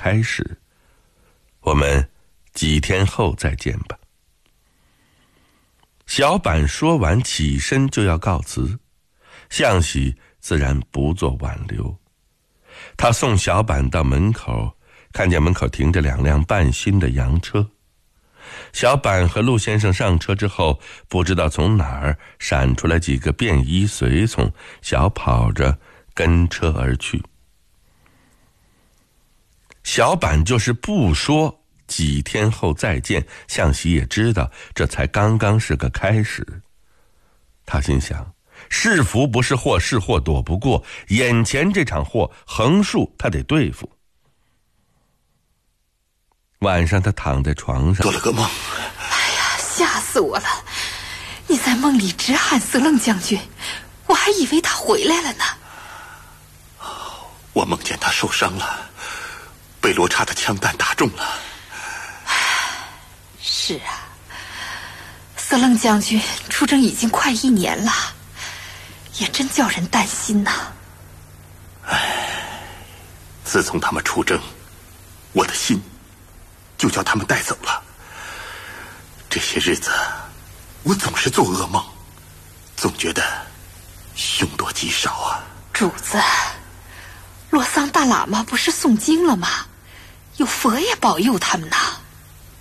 开始，我们几天后再见吧。小板说完起身就要告辞，向喜自然不做挽留。他送小板到门口，看见门口停着2辆半新的洋车。小板和陆先生上车之后，不知道从哪儿闪出来几个便衣随从，小跑着跟车而去。小板就是不说几天后再见，向喜也知道这才刚刚是个开始。他心想，是福不是祸，是祸躲不过，眼前这场祸横竖他得对付。晚上他躺在床上做了个梦， 哎呀，吓死我了！你在梦里直喊色楞将军，我还以为他回来了呢。 我梦见他受伤了，被罗刹的枪弹打中了。 是啊，色楞将军出征已经快1年了，也真叫人担心呐。 自从他们出征，我的心就叫他们带走了。这些日子我总是做噩梦，总觉得凶多吉少啊。 主子，罗桑大喇嘛不是诵经了吗？有佛爷保佑他们呢。